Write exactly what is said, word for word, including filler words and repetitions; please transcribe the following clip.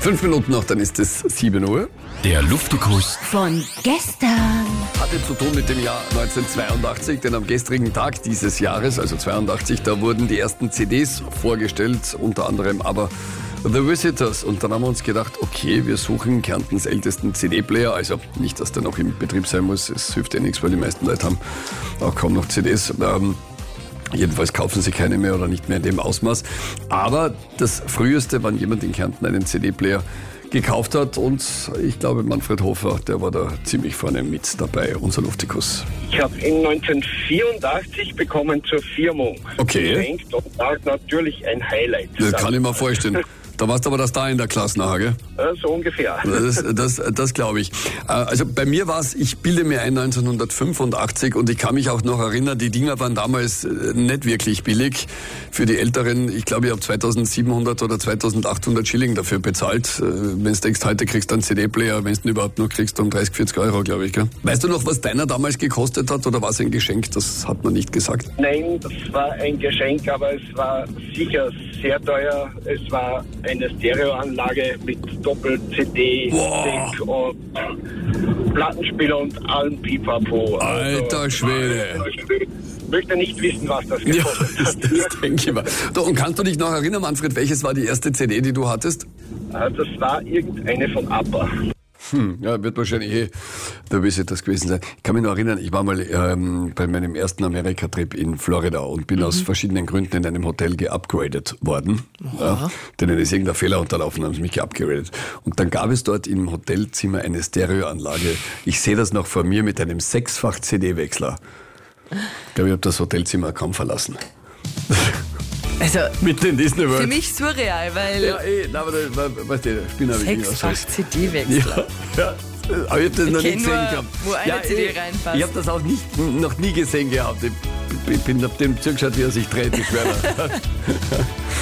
Fünf Minuten noch, dann ist es sieben Uhr. Der Luftikus Von gestern. Hatte zu tun mit dem Jahr neunzehnhundertzweiundachtzig, denn am gestrigen Tag dieses Jahres, also zweiundachtzig, da wurden die ersten C Ds vorgestellt, unter anderem aber The Visitors. Und dann haben wir uns gedacht, okay, wir suchen Kärntens ältesten C D-Player, also nicht, dass der noch im Betrieb sein muss, es hilft eh nichts, weil die meisten Leute haben auch kaum noch C Ds. Ähm, Jedenfalls kaufen sie keine mehr oder nicht mehr in dem Ausmaß. Aber das Früheste, wann jemand in Kärnten einen C D-Player gekauft hat, und ich glaube Manfred Hofer, der war da ziemlich vorne mit dabei, unser Luftikus. Ich habe ihn neunzehnhundertvierundachtzig bekommen zur Firmung. Okay. Geschenkt und das natürlich ein Highlight. Das kann ich mir vorstellen. Da warst du aber das da in der Klasse nachher, gell? Ja, so ungefähr. Das, das, das glaube ich. Also bei mir war es, ich bilde mir ein neunzehnhundertfünfundachtzig, und ich kann mich auch noch erinnern, die Dinger waren damals nicht wirklich billig. Für die Älteren, ich glaube, ich habe zweitausendsiebenhundert oder zweitausendachthundert Schilling dafür bezahlt. Wenn du denkst, heute kriegst du einen C D-Player, wenn du ihn überhaupt noch kriegst, um dreißig, vierzig Euro, glaube ich. Gell? Weißt du noch, was deiner damals gekostet hat, oder war es ein Geschenk? Das hat man nicht gesagt. Nein, das war ein Geschenk, aber es war sicher sehr teuer. Es war eine Stereoanlage mit Doppel-C D-Deck und Plattenspieler und allem Pipapo. Alter also, Schwede. Ich möchte nicht wissen, was das Ja, gekostet das, hat. das denke ich mal. Doch, und kannst du dich noch erinnern, Manfred, welches war die erste C D, die du hattest? Das war irgendeine von ABBA. Hm, ja, wird wahrscheinlich eh der Visitors gewesen sein. Ich kann mich noch erinnern, ich war mal ähm, bei meinem ersten Amerika-Trip in Florida und bin mhm. aus verschiedenen Gründen in einem Hotel geupgradet worden. Ja, denen ist irgendein Fehler unterlaufen, haben sie mich geupgradet. Und dann gab es dort im Hotelzimmer eine Stereoanlage. Ich sehe das noch vor mir mit einem sechsfach-C D-Wechsler. Ich glaube, ich habe das Hotelzimmer kaum verlassen. Also, Mitten in Disney World. für mich surreal, weil Ja, eh, na, aber da, weißt du, Spinner habe ich nicht sechsfach ausgesucht. C D-Wechsler. Ja, ja. Aber ich habe das noch kenn nie gesehen nur, gehabt. wo eine ja, C D eh, reinpasst. Ich habe das auch nicht, noch nie gesehen gehabt. Ich, ich bin auf dem zugeschaut, wie er sich dreht, ich schwöre.